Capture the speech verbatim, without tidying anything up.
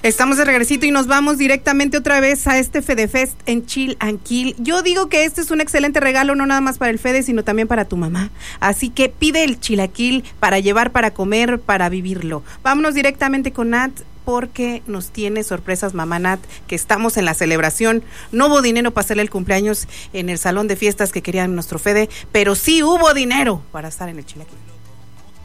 Estamos de regresito y nos vamos directamente otra vez a este FedeFest en Chill and Kill. Yo digo que este es un excelente regalo, no nada más para el Fede, sino también para tu mamá. Así que pide el chilaquil para llevar, para comer, para vivirlo. Vámonos directamente con Nat, porque nos tiene sorpresas mamá Nat, que estamos en la celebración. No hubo dinero para hacerle el cumpleaños en el salón de fiestas que querían nuestro Fede, pero sí hubo dinero para estar en el chilaquil.